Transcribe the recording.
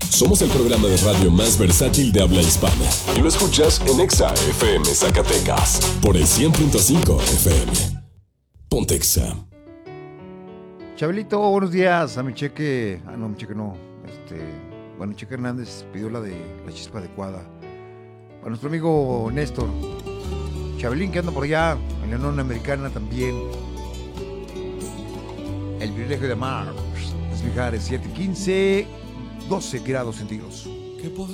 Somos el programa de radio más versátil de habla hispana. Y lo escuchas en Exa FM Zacatecas. Por el 100.5 FM. Ponte Exa. Chabelito, buenos días. A mi cheque. No, mi cheque no. Bueno, Cheque Hernández pidió la de la chispa adecuada. Para nuestro amigo Néstor. Chabelín, que anda por allá. En la Unión Americana también. El privilegio de amar. Las Mijares, 7:15, 12 grados centígrados. ¿Qué podrá